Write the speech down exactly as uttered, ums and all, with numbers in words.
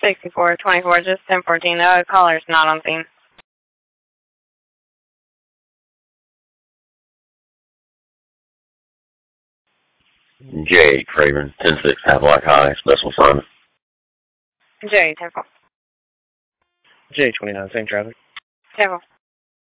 sixty-four twenty-four, just ten fourteen. The caller's not on scene. J. Craven, ten six, Havelock High, special assignment. J, ten four. J twenty-nine, same traffic. ten four.